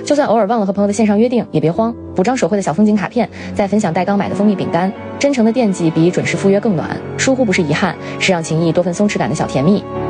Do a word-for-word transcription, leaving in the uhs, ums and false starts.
就算偶尔忘了和朋友的线上约定，也别慌，补张手绘的小风景卡片，再分享带刚买的蜂蜜饼干，真诚的惦记比准时赴约更暖。疏忽不是遗憾，是让情谊多份松弛感的小甜蜜。